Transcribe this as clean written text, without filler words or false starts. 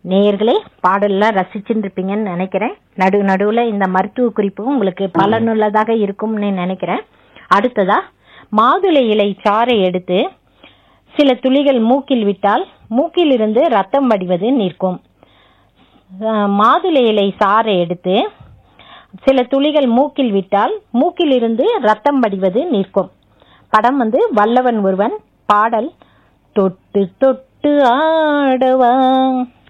நேயர்களே, பாடல்லாம் ரசிச்சுட்டு இருப்பீங்கன்னு நினைக்கிறேன். நடுவுல இந்த மருத்துவ குறிப்பும் உங்களுக்கு பலனுள்ளதாக இருக்கும்னு நினைக்கிறேன். அடுத்ததா, மாதுளை இலை சாறை எடுத்து சில துளிகள் மூக்கில் விட்டால் மூக்கில் இருந்து ரத்தம் வடிவது நிற்கும். மாதுளை இலை சாறை எடுத்து சில துளிகள் மூக்கில் விட்டால் மூக்கில் இருந்து ரத்தம் வடிவது நிற்கும். படம் வல்லவன் ஒருவன், பாடல் தொட்டு தொட்டு ஆடவா